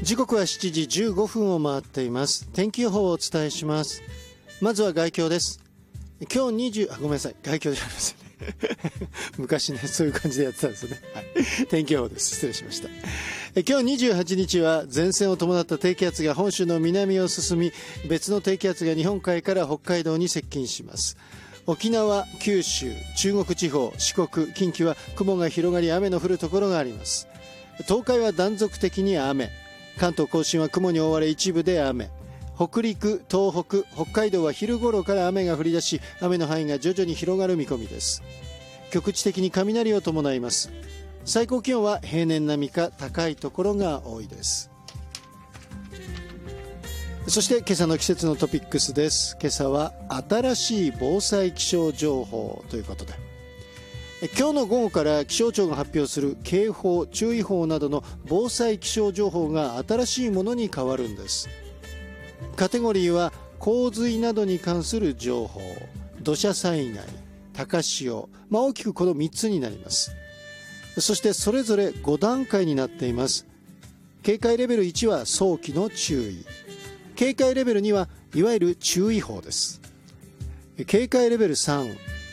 時刻は7時15分を回っています。天気予報をお伝えします。まずは外況です。今日ごめんなさい、外況じゃないですね昔ね、そういう感じでやってたんですよね、はい、天気予報です。失礼しました。今日28日は前線を伴った低気圧が本州の南を進み、別の低気圧が日本海から北海道に接近します。沖縄、九州、中国地方、四国、近畿は雲が広がり雨の降るところがあります。東海は断続的に雨、関東甲信は雲に覆われ一部で雨、北陸、東北、北海道は昼頃から雨が降り出し、雨の範囲が徐々に広がる見込みです。局地的に雷を伴います。最高気温は平年並みか高いところが多いです。そして今朝の季節のトピックスです。今朝は新しい防災気象情報ということで、今日の午後から気象庁が発表する警報、注意報などの防災気象情報が新しいものに変わるんです。カテゴリーは洪水などに関する情報、土砂災害、高潮、大きくこの3つになります。そしてそれぞれ5段階になっています。警戒レベル1は早期の注意、警戒レベル2はいわゆる注意報です。警戒レベル3、